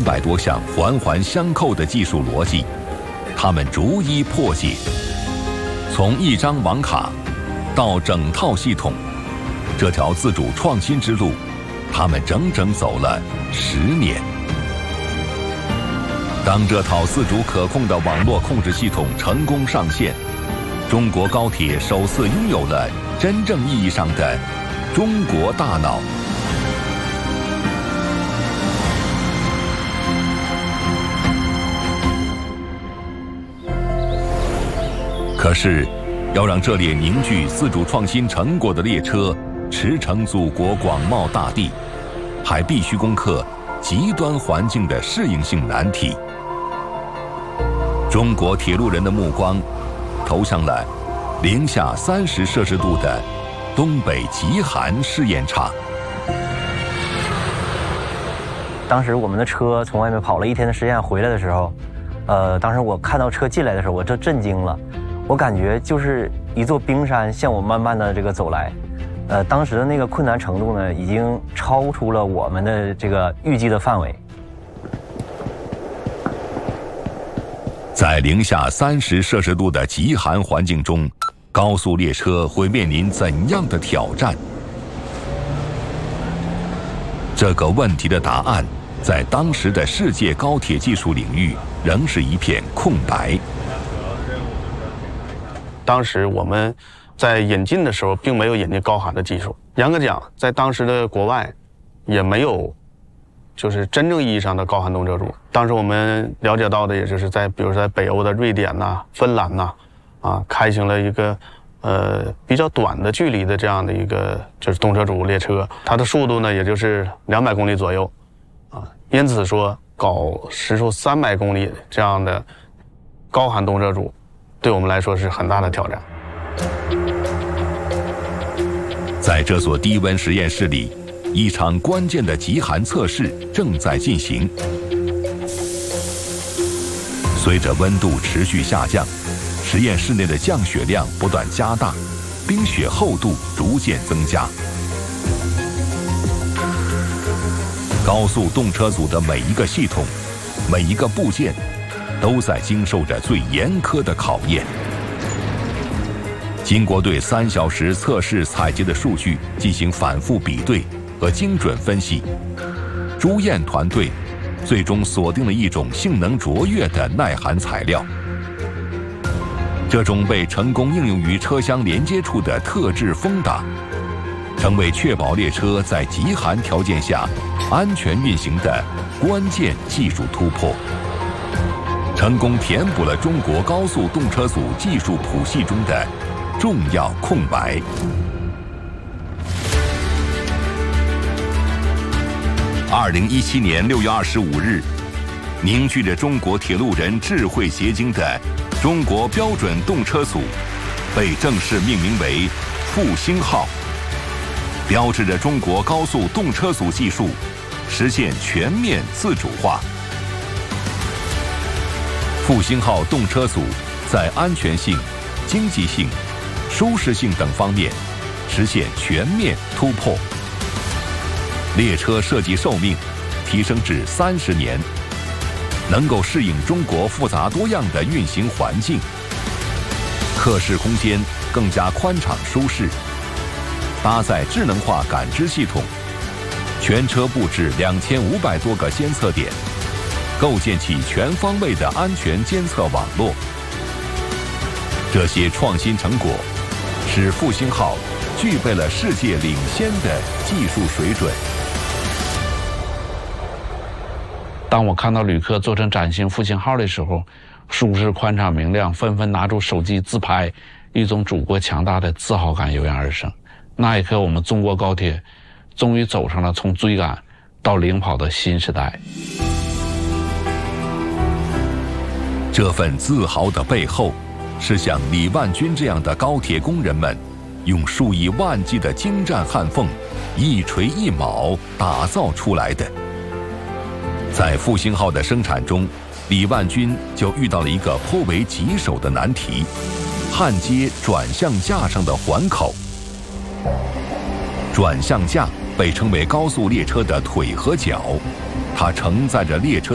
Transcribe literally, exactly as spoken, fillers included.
百多项环环相扣的技术逻辑，他们逐一破解。从一张网卡到整套系统，这条自主创新之路，他们整整走了十年。当这套自主可控的网络控制系统成功上线，中国高铁首次拥有了真正意义上的中国大脑。可是，要让这列凝聚自主创新成果的列车驰骋祖国广袤大地，还必须攻克极端环境的适应性难题。中国铁路人的目光投向了零下三十摄氏度的东北极寒试验场。 当时我们的车从外面跑了一天的实验回来的时候，呃，当时我看到车进来的时候，我就震惊了，我感觉就是一座冰山向我慢慢的这个走来。呃，当时的那个困难程度呢，已经超出了我们的这个预计的范围。 在零下三十摄氏度的极寒环境中，高速列车会面临怎样的挑战？这个问题的答案，在当时的世界高铁技术领域仍是一片空白。 当时我们在引进的时候，并没有引进高寒的技术。严格讲，在当时的国外，也没有就是真正意义上的高寒动车组。当时我们了解到的，也就是在比如说在北欧的瑞典呐、芬兰呐，啊，开行了一个呃比较短的距离的这样的一个就是动车组列车，它的速度呢也就是两百公里左右，啊，因此说搞时速三百公里这样的高寒动车组，对我们来说是很大的挑战。 在这所低温实验室里，一场关键的极寒测试正在进行。随着温度持续下降，实验室内的降雪量不断加大，冰雪厚度逐渐增加。高速动车组的每一个系统、每一个部件，都在经受着最严苛的考验。经过对三小时测试采集的数据进行反复比对和精准分析，朱燕团队最终锁定了一种性能卓越的耐寒材料。这种被成功应用于车厢连接处的特制风挡，成为确保列车在极寒条件下安全运行的关键技术突破，成功填补了中国高速动车组技术谱系中的重要空白。二零一七年六月二十五日，凝聚着中国铁路人智慧结晶的中国标准动车组被正式命名为复兴号，标志着中国高速动车组技术实现全面自主化。复兴号动车组在安全性、经济性、舒适性等方面实现全面突破，列车设计寿命提升至三十年，能够适应中国复杂多样的运行环境，客室空间更加宽敞舒适，搭载智能化感知系统，全车布置两千五百多个监测点，构建起全方位的安全监测网络。这些创新成果使复兴号具备了世界领先的技术水准。 当我看到旅客坐乘崭新复兴号的时候，舒适、宽敞、明亮，纷纷拿出手机自拍，一种祖国强大的自豪感油然而生。那一刻，我们中国高铁终于走上了从追赶到领跑的新时代。 这份自豪的背后，是像李万军这样的高铁工人们用数以万计的精湛焊缝一锤一铆打造出来的。在复兴号的生产中，李万军就遇到了一个颇为棘手的难题：焊接转向架上的环口。转向架被称为高速列车的腿和脚，它承载着列车